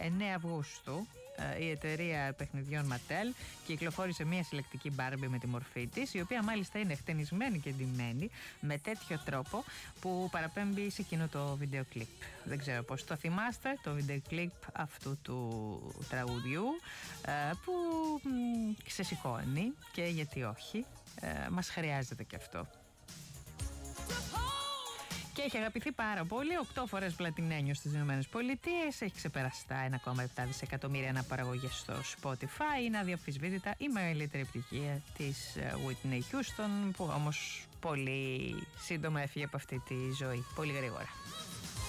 9 Αυγούστου η εταιρεία παιχνιδιών Mattel κυκλοφόρησε μια συλλεκτική Barbie με τη μορφή της, η οποία μάλιστα είναι χτενισμένη και ντυμένη με τέτοιο τρόπο που παραπέμπει σε εκείνο το βίντεο κλιπ. Δεν ξέρω πώς το θυμάστε, το βίντεο κλιπ αυτού του τραγουδιού που ξεσηκώνει, και γιατί όχι, μας χρειάζεται και αυτό. Και έχει αγαπηθεί πάρα πολύ, 8 φορές πλατινένιο στις Ηνωμένες Πολιτείες, έχει ξεπεράσει τα 1,7 δισεκατομμύρια αναπαραγωγές στο Spotify, είναι αδιαμφισβήτητα η μεγαλύτερη επιτυχία της Whitney Houston, που όμως πολύ σύντομα έφυγε από αυτή τη ζωή, πολύ γρήγορα.